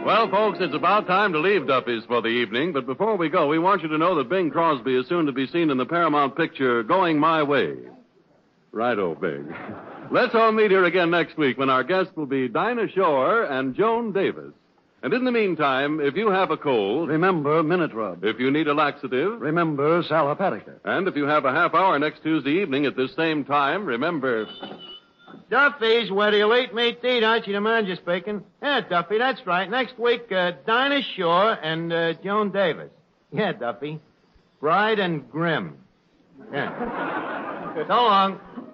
Well, folks, it's about time to leave Duffy's for the evening, but before we go, we want you to know that Bing Crosby is soon to be seen in the Paramount picture Going My Way. Righto, Bing. Let's all meet here again next week when our guests will be Dinah Shore and Joan Davis. And in the meantime, if you have a cold... Remember Minute Rub. If you need a laxative... Remember Sal Hepatica. And if you have a half hour next Tuesday evening at this same time, remember... Duffy's, where you'll eat meat to eat, Archie the manager speaking. Yeah, Duffy, that's right. Next week, Dinah Shore and Joan Davis. Yeah, Duffy. Bride and Grim. Yeah. So long.